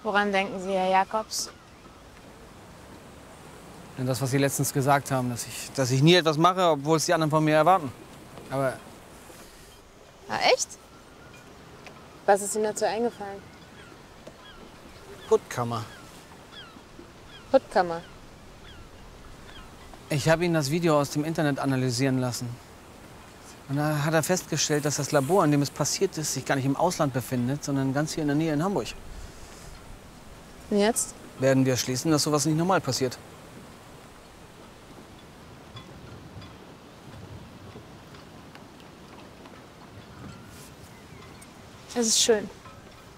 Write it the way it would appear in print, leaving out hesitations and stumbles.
Woran denken Sie, Herr Jakobs? Denn das, was Sie letztens gesagt haben, dass ich nie etwas mache, obwohl es die anderen von mir erwarten. Aber Ah, echt? Was ist Ihnen dazu eingefallen? Puttkammer. Puttkammer. Ich habe ihn das Video aus dem Internet analysieren lassen. Und da hat er festgestellt, dass das Labor, in dem es passiert ist, sich gar nicht im Ausland befindet, sondern ganz hier in der Nähe in Hamburg. Und jetzt? Werden wir schließen, dass sowas nicht normal passiert. Es ist schön.